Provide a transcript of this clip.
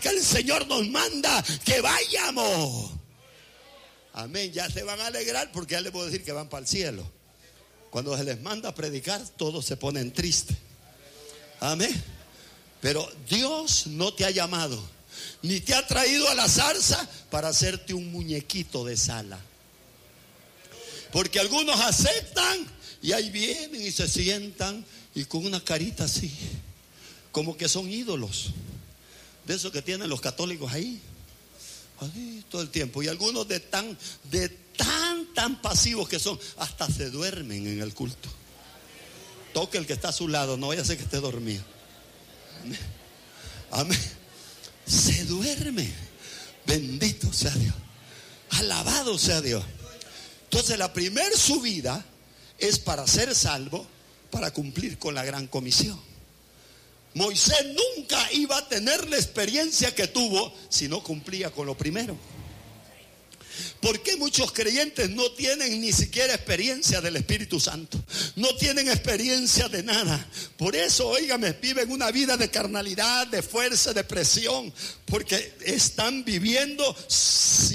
que el Señor nos manda que vayamos. Amén, ya se van a alegrar porque ya les puedo decir que van para el cielo. Cuando se les manda a predicar, todos se ponen tristes. Amén. Pero Dios no te ha llamado, ni te ha traído a la zarza para hacerte un muñequito de sala. Porque algunos aceptan y ahí vienen y se sientan y con una carita así, como que son ídolos. De esos que tienen los católicos ahí todo el tiempo. Y algunos de tan pasivos que son, hasta se duermen en el culto. Toque el que está a su lado, no vaya a ser que esté dormido. Amén. Amén. Se duerme. Bendito sea Dios. Alabado sea Dios. Entonces la primer subida es para ser salvo, para cumplir con la gran comisión. Moisés nunca iba a tener la experiencia que tuvo si no cumplía con lo primero. ¿Por qué muchos creyentes no tienen ni siquiera experiencia del Espíritu Santo? No tienen experiencia de nada. Por eso, óigame, viven una vida de carnalidad, de fuerza, de presión, porque están viviendo